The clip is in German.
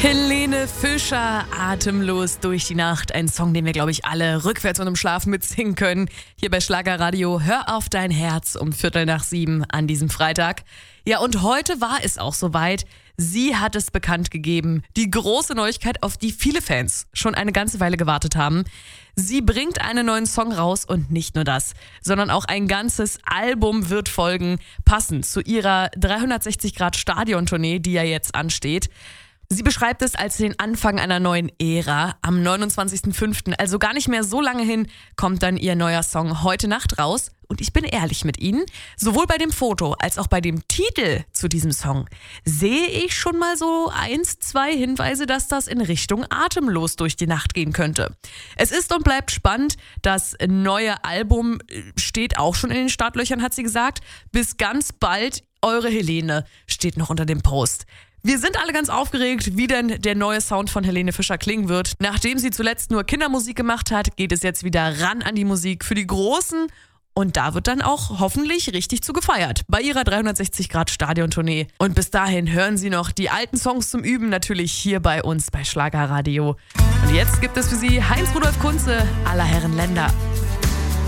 Helene Fischer, Atemlos durch die Nacht. Ein Song, den wir, glaube ich, alle rückwärts und im Schlaf mitsingen können. Hier bei Schlagerradio. Hör auf dein Herz um 6:45 an diesem Freitag. Ja, und heute war es auch soweit. Sie hat es bekannt gegeben. Die große Neuigkeit, auf die viele Fans schon eine ganze Weile gewartet haben. Sie bringt einen neuen Song raus und nicht nur das, sondern auch ein ganzes Album wird folgen, passend zu ihrer 360-Grad-Stadion-Tournee, die ja jetzt ansteht. Sie beschreibt es als den Anfang einer neuen Ära. Am 29.05., also gar nicht mehr so lange hin, kommt dann ihr neuer Song Heute Nacht raus. Und ich bin ehrlich mit Ihnen, sowohl bei dem Foto als auch bei dem Titel zu diesem Song sehe ich schon mal so 1, 2 Hinweise, dass das in Richtung Atemlos durch die Nacht gehen könnte. Es ist und bleibt spannend. Das neue Album steht auch schon in den Startlöchern, hat sie gesagt. Bis ganz bald, eure Helene, steht noch unter dem Post. Wir sind alle ganz aufgeregt, wie denn der neue Sound von Helene Fischer klingen wird. Nachdem sie zuletzt nur Kindermusik gemacht hat, geht es jetzt wieder ran an die Musik für die Großen. Und da wird dann auch hoffentlich richtig zu gefeiert bei ihrer 360-Grad-Stadion-Tournee. Und bis dahin hören Sie noch die alten Songs zum Üben natürlich hier bei uns bei Schlagerradio. Und jetzt gibt es für Sie Heinz Rudolf Kunze, aller Herren Länder.